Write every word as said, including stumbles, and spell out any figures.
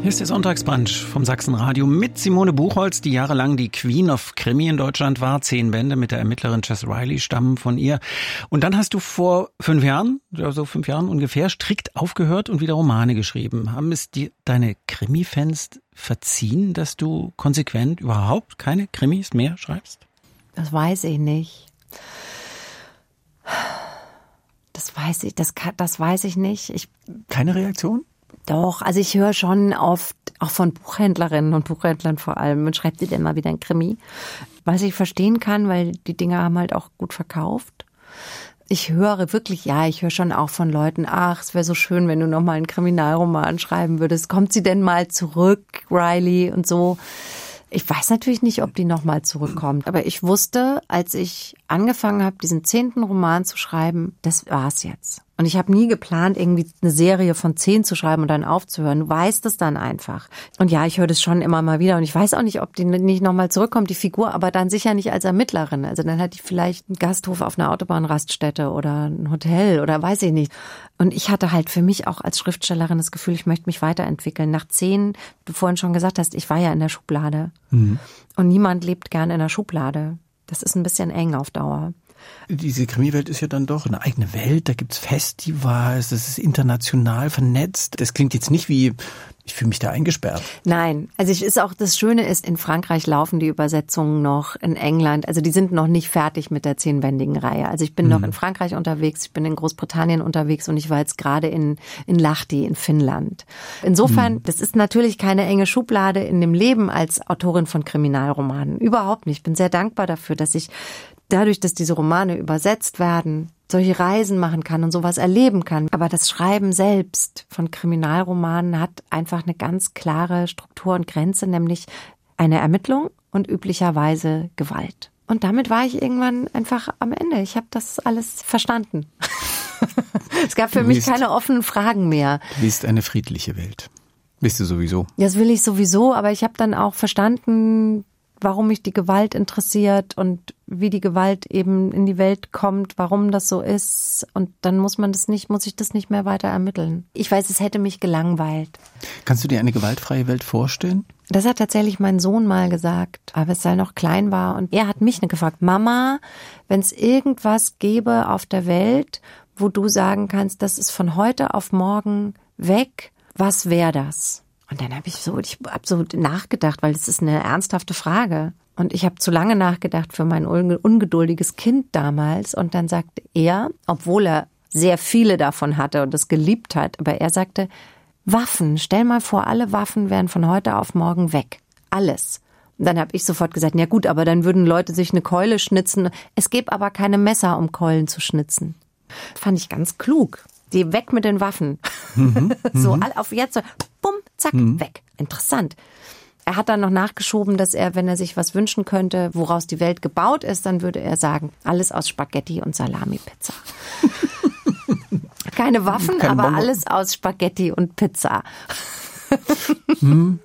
Hier ist der Sonntagsbrunch vom Sachsenradio mit Simone Buchholz, die jahrelang die Queen of Krimi in Deutschland war. Zehn Bände mit der Ermittlerin Jess Riley stammen von ihr. Und dann hast du vor fünf Jahren, ja so fünf Jahren ungefähr, strikt aufgehört und wieder Romane geschrieben. Haben es dir deine Krimi-Fans verziehen, dass du konsequent überhaupt keine Krimis mehr schreibst? Das weiß ich nicht. Das weiß ich, das, das weiß ich nicht. Ich Keine Reaktion? Doch, also ich höre schon oft, auch von Buchhändlerinnen und Buchhändlern vor allem, man schreibt sie denn mal wieder ein Krimi. Was ich verstehen kann, weil die Dinger haben halt auch gut verkauft. Ich höre wirklich, ja, ich höre schon auch von Leuten, ach, es wäre so schön, wenn du noch mal einen Kriminalroman schreiben würdest. Kommt sie denn mal zurück, Riley und so? Ich weiß natürlich nicht, ob die noch mal zurückkommt. Aber ich wusste, als ich angefangen habe, diesen zehnten Roman zu schreiben, das war's jetzt. Und ich habe nie geplant, irgendwie eine Serie von zehn zu schreiben und dann aufzuhören. Du weißt es dann einfach. Und ja, ich höre das schon immer mal wieder. Und ich weiß auch nicht, ob die nicht nochmal zurückkommt, die Figur, aber dann sicher nicht als Ermittlerin. Also dann hat die vielleicht einen Gasthof auf einer Autobahnraststätte oder ein Hotel oder weiß ich nicht. Und ich hatte halt für mich auch als Schriftstellerin das Gefühl, ich möchte mich weiterentwickeln. Nach zehn, du vorhin schon gesagt hast, ich war ja in der Schublade. Mhm. Und niemand lebt gern in der Schublade. Das ist ein bisschen eng auf Dauer. Diese Krimiwelt ist ja dann doch eine eigene Welt, da gibt's Festivals, das ist international vernetzt. Das klingt jetzt nicht wie, ich fühle mich da eingesperrt. Nein, also ich ist auch, das Schöne ist, in Frankreich laufen die Übersetzungen noch, in England, also die sind noch nicht fertig mit der zehnbändigen Reihe. Also ich bin mhm. noch in Frankreich unterwegs, ich bin in Großbritannien unterwegs und ich war jetzt gerade in, in Lahti in Finnland. Insofern, mhm. das ist natürlich keine enge Schublade in dem Leben als Autorin von Kriminalromanen. Überhaupt nicht. Ich bin sehr dankbar dafür, dass ich dadurch, dass diese Romane übersetzt werden, solche Reisen machen kann und sowas erleben kann. Aber das Schreiben selbst von Kriminalromanen hat einfach eine ganz klare Struktur und Grenze, nämlich eine Ermittlung und üblicherweise Gewalt. Und damit war ich irgendwann einfach am Ende. Ich habe das alles verstanden. Es gab für mich keine offenen Fragen mehr. Du bist eine friedliche Welt. Bist du sowieso. Das will ich sowieso, aber ich habe dann auch verstanden, warum mich die Gewalt interessiert und wie die Gewalt eben in die Welt kommt, warum das so ist. Und dann muss man das nicht, muss ich das nicht mehr weiter ermitteln. Ich weiß, es hätte mich gelangweilt. Kannst du dir eine gewaltfreie Welt vorstellen? Das hat tatsächlich mein Sohn mal gesagt, aber als er noch klein war. Und er hat mich gefragt, Mama, wenn es irgendwas gäbe auf der Welt, wo du sagen kannst, das ist von heute auf morgen weg, was wäre das? Und dann habe ich so, ich habe so nachgedacht, weil das ist eine ernsthafte Frage. Und ich habe zu lange nachgedacht für mein ungeduldiges Kind damals. Und dann sagte er, obwohl er sehr viele davon hatte und das geliebt hat, aber er sagte, Waffen, stell mal vor, alle Waffen wären von heute auf morgen weg. Alles. Und dann habe ich sofort gesagt, ja gut, aber dann würden Leute sich eine Keule schnitzen. Es gäbe aber keine Messer, um Keulen zu schnitzen. Fand ich ganz klug. Die weg mit den Waffen. Mhm, so, all auf jetzt so, bumm, zack, mhm. weg. Interessant. Er hat dann noch nachgeschoben, dass er, wenn er sich was wünschen könnte, woraus die Welt gebaut ist, dann würde er sagen, alles aus Spaghetti und Salami-Pizza. Keine Waffen, Kein aber Bonbon. Alles aus Spaghetti und Pizza. hm.